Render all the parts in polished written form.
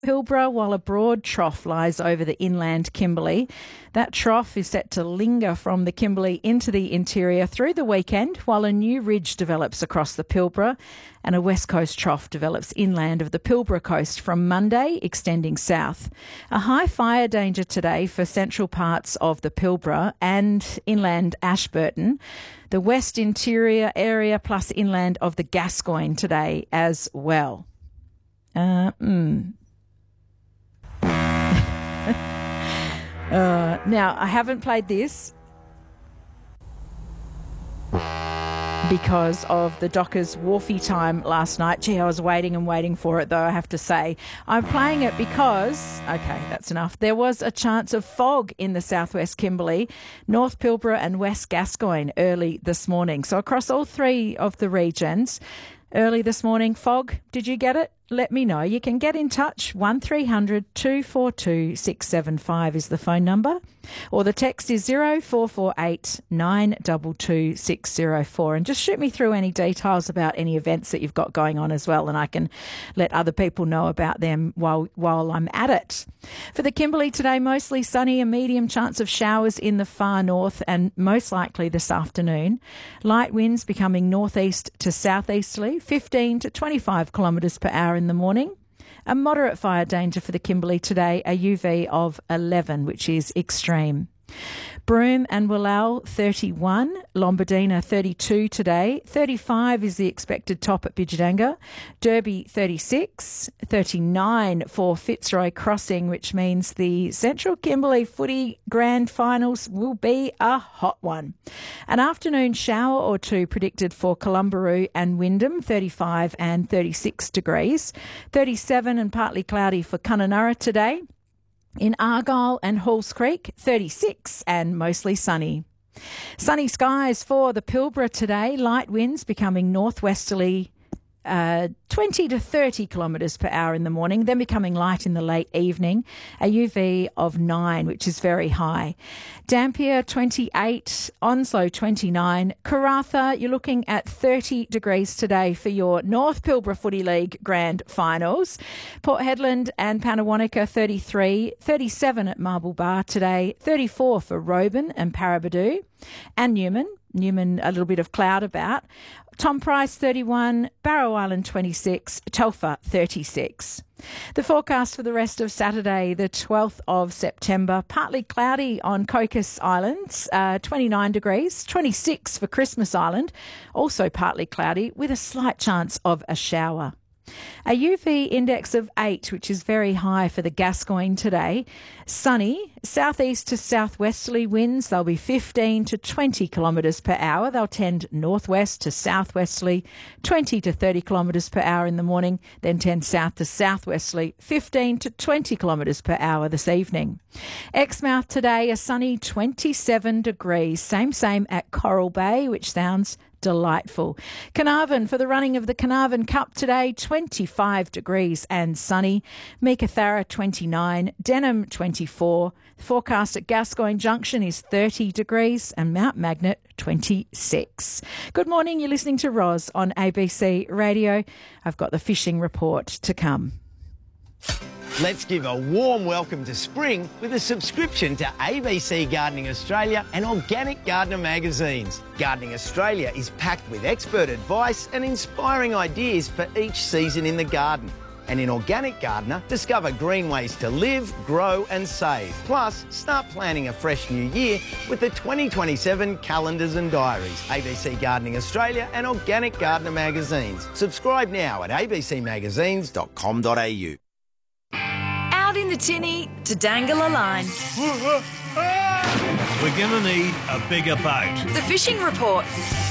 Pilbara, while a broad trough lies over the inland Kimberley. That trough is set to linger from the Kimberley into the interior through the weekend, while a new ridge develops across the Pilbara and a west coast trough develops inland of the Pilbara coast from Monday, extending south. A high fire danger today for central parts of the Pilbara and inland Ashburton, the west interior area plus inland of the Gascoyne today as well. Now, I haven't played this because of the Dockers Wharfie time last night. Gee, I was waiting for it, though, I have to say. I'm playing it because, okay, that's enough. There was a chance of fog in the southwest Kimberley, North Pilbara and West Gascoyne early this morning. So across all three of the regions, early this morning, fog. Did you get it? Let me know. You can get in touch. 1300 242 675 is the phone number. Or the text is 0448 922 604. And just shoot me through any details about any events that you've got going on as well, and I can let other people know about them while I'm at it. For the Kimberley today, mostly sunny, a medium chance of showers in the far north and most likely this afternoon. Light winds becoming northeast to southeasterly, 15 to 25 kilometres per hour in the morning. A moderate fire danger for the Kimberley today, a UV of 11, which is extreme. Broome and Willowal 31, Lombardina 32 today, 35 is the expected top at Bidjadanga, Derby 36, 39 for Fitzroy Crossing, which means the Central Kimberley Footy Grand Finals will be a hot one. An afternoon shower or two predicted for Columbaroo and Wyndham, 35 and 36 degrees, 37 and partly cloudy for Kununurra today. In Argyle and Halls Creek, 36 and mostly sunny. Sunny skies for the Pilbara today. Light winds becoming northwesterly 20 to 30 kilometres per hour in the morning, then becoming light in the late evening. A UV of 9, which is very high. Dampier 28, Onslow 29. Karratha, you're looking at 30 degrees today for your North Pilbara Footy League Grand Finals. Port Hedland and Panawanika 33, 37 at Marble Bar today, 34 for Roban and Parabadoo and Newman a little bit of cloud about. Tom Price 31, Barrow Island 26, Telfer 36. The forecast for the rest of Saturday, the 12th of September, partly cloudy on Cocos Islands, 29 degrees, 26 for Christmas Island, also partly cloudy with a slight chance of a shower. A UV index of 8, which is very high for the Gascoyne today. Sunny, southeast to southwesterly winds. They'll be 15 to 20 kilometres per hour. They'll tend northwest to southwesterly, 20 to 30 kilometres per hour in the morning, then tend south to southwesterly, 15 to 20 kilometres per hour this evening. Exmouth today, a sunny 27 degrees. Same at Coral Bay, which sounds delightful. Carnarvon for the running of the Carnarvon Cup today, 25 degrees and sunny. Meekatharra 29, Denham 24. The forecast at Gascoyne Junction is 30 degrees and Mount Magnet 26. Good morning, you're listening to Roz on ABC Radio. I've got the fishing report to come. Let's give a warm welcome to spring with a subscription to ABC Gardening Australia and Organic Gardener magazines. Gardening Australia is packed with expert advice and inspiring ideas for each season in the garden. And in Organic Gardener, discover green ways to live, grow and save. Plus, start planning a fresh new year with the 2027 calendars and diaries. ABC Gardening Australia and Organic Gardener magazines. Subscribe now at abcmagazines.com.au. Out in the tinny to dangle a line. We're going to need a bigger boat. The Fishing Report.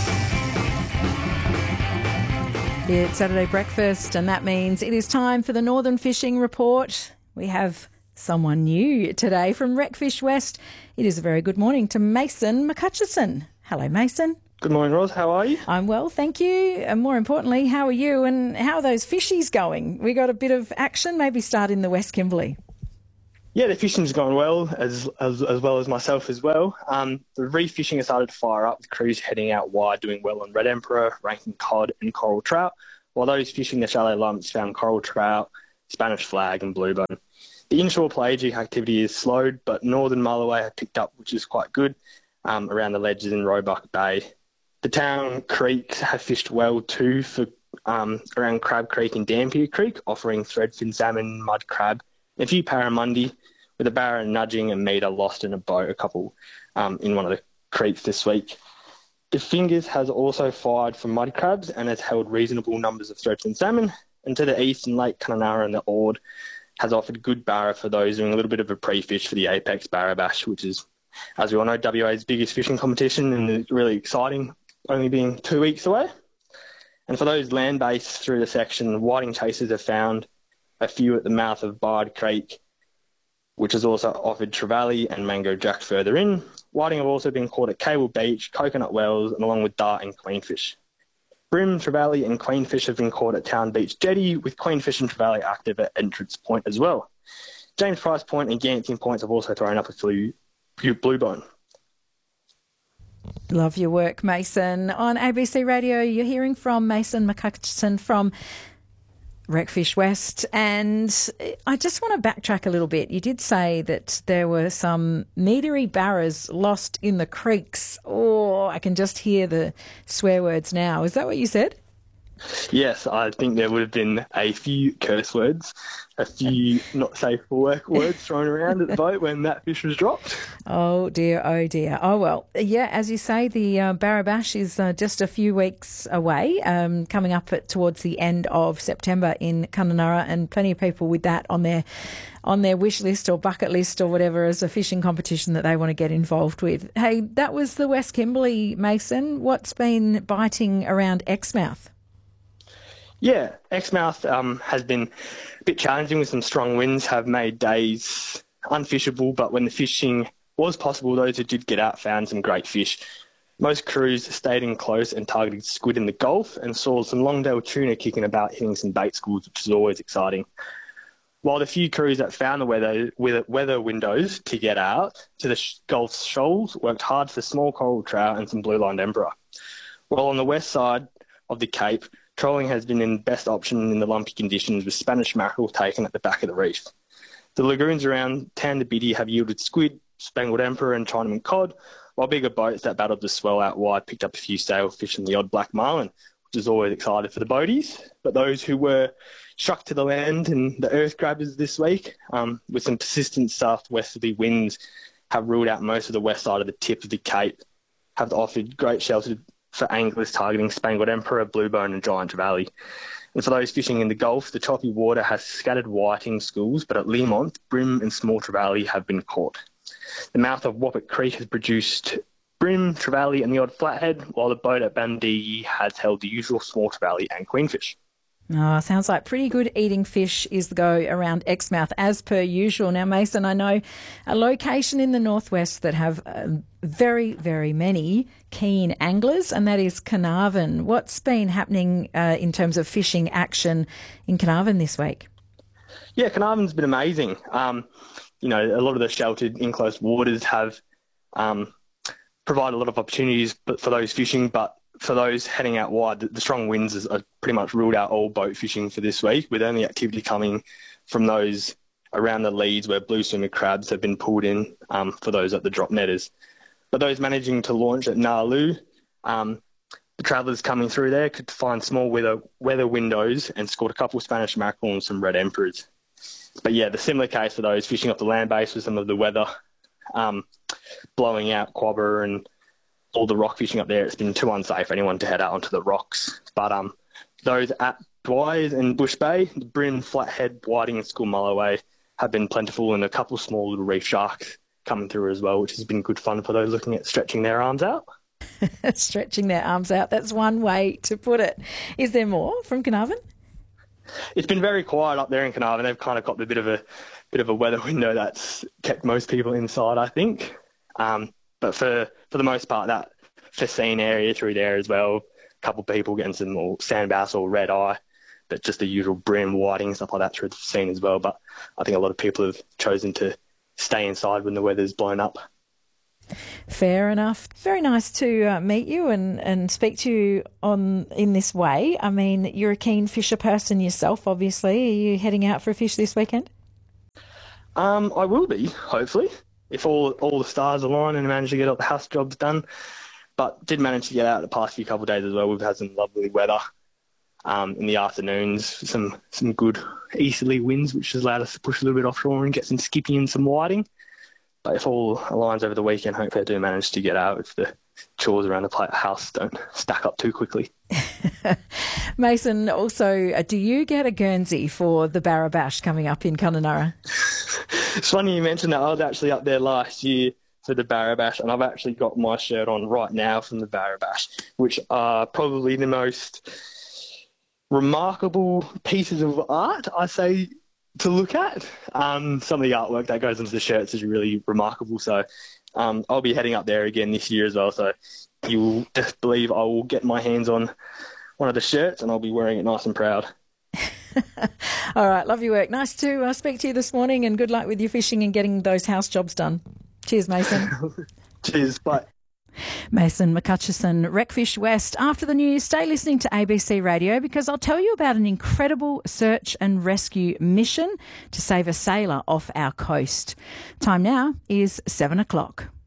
It's Saturday breakfast, and that means it is time for the Northern Fishing Report. We have someone new today from Wreckfish West. It is a very good morning to Mason McCutcheon. Hello, Mason. Good morning, Roz. How are you? I'm well, thank you. And more importantly, how are you and how are those fishies going? We got a bit of action, maybe start in the West Kimberley. Yeah, the fishing's going well, as well as myself as well. The reef fishing has started to fire up, with crews heading out wide, doing well on red emperor, ranking cod and coral trout, while those fishing the shallow lumps found coral trout, Spanish flag and bluebone. The inshore pelagic activity is slowed, but northern mulloway have picked up, which is quite good, around the ledges in Roebuck Bay. The town creeks have fished well too for around Crab Creek and Dampier Creek, offering threadfin salmon, mud crab, and a few barramundi, with a barra nudging a metre lost in a boat, a couple in one of the creeks this week. The Fingers has also fired for mud crabs and has held reasonable numbers of threadfin salmon. And to the east in Lake Kununurra and the Ord has offered good barra for those doing a little bit of a pre-fish for the Apex Barra Bash, which is, as we all know, WA's biggest fishing competition and is really exciting, only being 2 weeks away. And for those land-based through the section, whiting chasers have found a few at the mouth of Bard Creek, which has also offered trevally and mango jack further in. Whiting have also been caught at Cable Beach, Coconut Wells, and along with dart and queenfish. Bream, trevally and queenfish have been caught at Town Beach Jetty, with queenfish and trevally active at Entrance Point as well. James Price Point and Ganting Points have also thrown up a few bluebone. Love your work, Mason. On ABC Radio, you're hearing from Mason McCutcheon from Wreckfish West. And I just want to backtrack a little bit. You did say that there were some meadery barras lost in the creeks. Oh, I can just hear the swear words now. Is that what you said? Yes, I think there would have been a few curse words, a few not safe for work words thrown around at the boat when that fish was dropped. Oh dear, oh dear. Oh well, yeah, as you say, the Barra Bash is just a few weeks away, coming up towards the end of September in Kununurra, and plenty of people with that on their wish list or bucket list or whatever as a fishing competition that they want to get involved with. Hey, that was the West Kimberley, Mason. What's been biting around Exmouth? Yeah, Exmouth has been a bit challenging with some strong winds, have made days unfishable, but when the fishing was possible, those who did get out found some great fish. Most crews stayed in close and targeted squid in the Gulf and saw some Longdale tuna kicking about, hitting some bait schools, which is always exciting. While the few crews that found the weather windows to get out to the Gulf shoals worked hard for small coral trout and some blue-lined emperor. While on the west side of the Cape, trolling has been the best option in the lumpy conditions, with Spanish mackerel taken at the back of the reef. The lagoons around Tandabidi have yielded squid, spangled emperor and Chinaman cod, while bigger boats that battled the swell out wide picked up a few sailfish and the odd black marlin, which is always excited for the boaties. But those who were struck to the land and the earth grabbers this week, with some persistent southwesterly winds, have ruled out most of the west side of the tip of the Cape, have offered great shelter for anglers targeting spangled emperor, bluebone and giant trevally. And for those fishing in the Gulf, the choppy water has scattered whiting schools, but at Leamont, bream and small trevally have been caught. The mouth of Woppet Creek has produced bream, trevally and the odd flathead, while the boat at Bandigi has held the usual small trevally and queenfish. Oh, sounds like pretty good eating fish is the go around Exmouth as per usual. Now, Mason, I know a location in the northwest that have very, very many keen anglers, and that is Carnarvon. What's been happening in terms of fishing action in Carnarvon this week? Yeah, Carnarvon's been amazing. A lot of the sheltered enclosed waters have provided a lot of opportunities for those fishing, but for those heading out wide, the strong winds are pretty much ruled out all boat fishing for this week, with only activity coming from those around the leads where blue swimmer crabs have been pulled in for those at the drop netters. But those managing to launch at Nalu, the travellers coming through there could find small weather windows and scored a couple of Spanish mackerel and some red emperors. But yeah, the similar case for those fishing off the land base with some of the weather blowing out quabber and all the rock fishing up there, it's been too unsafe for anyone to head out onto the rocks. But those at Dwyer and Bush Bay, the bream, flathead, whiting and school mulloway have been plentiful, and a couple of small little reef sharks coming through as well, which has been good fun for those looking at stretching their arms out. Stretching their arms out, that's one way to put it. Is there more from Carnarvon? It's been very quiet up there in Carnarvon. They've kind of got a bit of a weather window that's kept most people inside, I think. But for the most part, that Facine area through there as well, a couple of people getting some more sand bass or red eye, but just the usual bream, whiting, stuff like that through the Facine as well. But I think a lot of people have chosen to stay inside when the weather's blown up. Fair enough. Very nice to meet you and speak to you in this way. I mean, you're a keen fisher person yourself, obviously. Are you heading out for a fish this weekend? I will be, hopefully, if all the stars align and I manage to get all the house jobs done. But did manage to get out the past few couple of days as well. We've had some lovely weather in the afternoons, some good easterly winds, which has allowed us to push a little bit offshore and get some skippy and some whiting. But if all aligns over the weekend, hopefully I do manage to get out if the chores around the house don't stack up too quickly. Mason, also, do you get a Guernsey for the Barra Bash coming up in Kununurra? It's funny you mentioned that. I was actually up there last year for the Barra Bash, and I've actually got my shirt on right now from the Barra Bash, which are probably the most remarkable pieces of art, I say, to look at. Some of the artwork that goes into the shirts is really remarkable. So I'll be heading up there again this year as well. So you'll just believe I will get my hands on one of the shirts and I'll be wearing it nice and proud. All right, love your work. Nice to speak to you this morning, and good luck with your fishing and getting those house jobs done. Cheers, Mason. Cheers, bye. Mason McCutcheon, Wreckfish West. After the news, stay listening to ABC Radio because I'll tell you about an incredible search and rescue mission to save a sailor off our coast. Time now is 7 o'clock.